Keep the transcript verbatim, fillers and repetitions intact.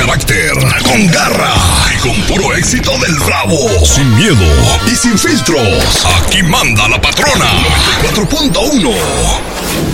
carácter, con garra y con puro éxito del Bravo. Sin miedo y sin filtros. Aquí manda la patrona. noventa y cuatro punto uno.